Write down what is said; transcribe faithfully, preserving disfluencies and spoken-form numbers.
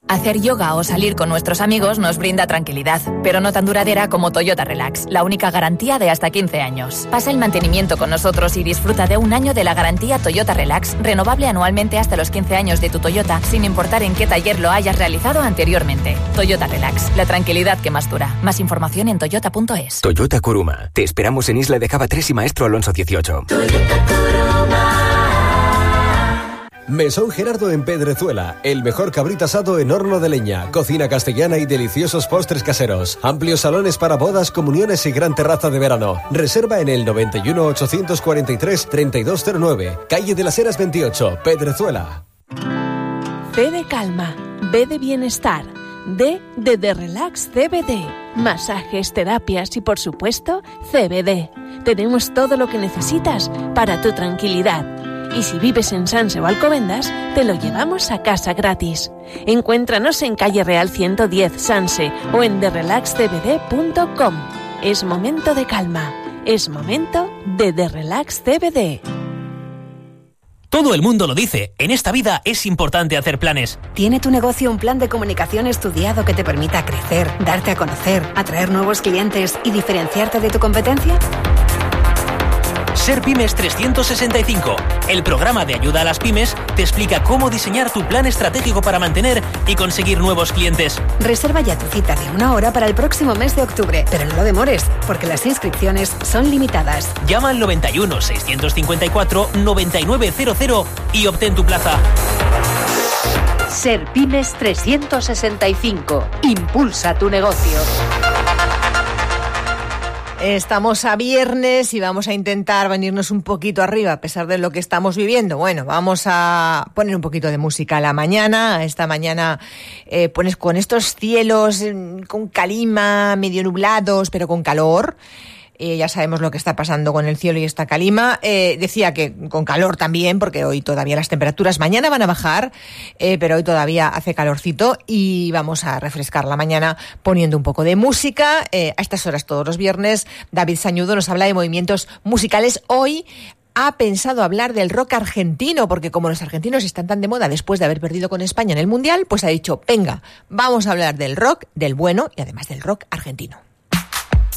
Hacer yoga o salir con nuestros amigos nos brinda tranquilidad, pero no tan duradera como Toyota Relax, la única garantía de hasta quince años. Pasa el mantenimiento con nosotros y disfruta de un año de la garantía Toyota Relax, renovable anualmente hasta los quince años de tu Toyota, sin importar en qué taller lo hayas realizado anteriormente. Toyota Relax, la tranquilidad que más dura. Más información en toyota punto es. Toyota Kuruma. Te esperamos en Isla de Cava tres y Maestro Alonso dieciocho. Toyota Kuruma. Mesón Gerardo en Pedrezuela, el mejor cabrito asado en horno de leña, cocina castellana y deliciosos postres caseros, amplios salones para bodas, comuniones y gran terraza de verano. Reserva en el noventa y uno, ochocientos cuarenta y tres, treinta y dos cero nueve, calle de las Heras veintiocho, Pedrezuela. C de calma, B de bienestar, D de The Relax C B D, masajes, terapias y por supuesto C B D. Tenemos todo lo que necesitas para tu tranquilidad. Y si vives en Sanse o Alcobendas, te lo llevamos a casa gratis. Encuéntranos en calle Real ciento diez, Sanse, o en the relax c b d punto com. Es momento de calma. Es momento de The Relax C B D. Todo el mundo lo dice, en esta vida es importante hacer planes. ¿Tiene tu negocio un plan de comunicación estudiado que te permita crecer, darte a conocer, atraer nuevos clientes y diferenciarte de tu competencia? Ser Pymes trescientos sesenta y cinco, el programa de ayuda a las pymes, te explica cómo diseñar tu plan estratégico para mantener y conseguir nuevos clientes. Reserva ya tu cita de una hora para el próximo mes de octubre, pero no lo demores, porque las inscripciones son limitadas. Llama al noventa y uno, seiscientos cincuenta y cuatro, noventa y nueve cero cero y obtén tu plaza. Ser Pymes trescientos sesenta y cinco. Impulsa tu negocio. Estamos a viernes y vamos a intentar venirnos un poquito arriba a pesar de lo que estamos viviendo. Bueno, vamos a poner un poquito de música a la mañana. Esta mañana eh, pones con estos cielos con calima, medio nublados, pero con calor. Eh, ya sabemos lo que está pasando con el cielo y esta calima. Eh, decía que con calor también, porque hoy todavía las temperaturas mañana van a bajar, eh, pero hoy todavía hace calorcito y vamos a refrescar la mañana poniendo un poco de música. Eh, a estas horas todos los viernes, David Sañudo nos habla de movimientos musicales. Hoy ha pensado hablar del rock argentino, porque como los argentinos están tan de moda después de haber perdido con España en el Mundial, pues ha dicho, venga, vamos a hablar del rock, del bueno y además del rock argentino.